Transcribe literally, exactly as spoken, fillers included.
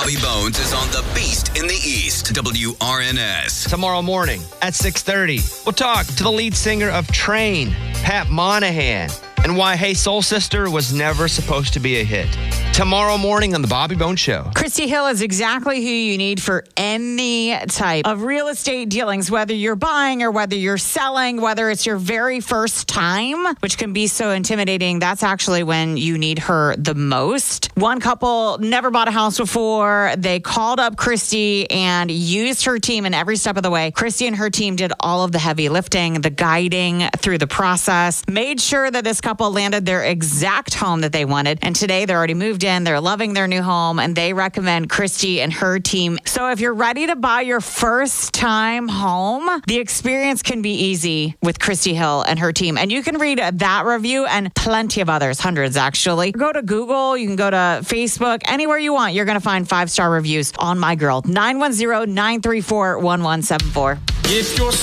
Bobby Bones is on the Beast in the East. W R N S. Tomorrow morning at six thirty, we'll talk to the lead singer of Train, Pat Monahan, and why Hey Soul Sister was never supposed to be a hit. Tomorrow morning on The Bobby Bones Show. Christy Hill is exactly who you need for any type of real estate dealings, whether you're buying or whether you're selling, whether it's your very first time, which can be so intimidating. That's actually when you need her the most. One couple never bought a house before. They called up Christy and used her team in every step of the way. Christy and her team did all of the heavy lifting, the guiding through the process, made sure that this couple landed their exact home that they wanted. And today they're already moved in. They're loving their new home, and they recommend Christy and her team. So if you're ready to buy your first time home, the experience can be easy with Christy Hill and her team. And you can read that review and plenty of others, hundreds actually. Go to Google, you can go to Facebook, anywhere you want. You're going to find five-star reviews on My Girl. nine one zero, nine three four, one one seven four. If you're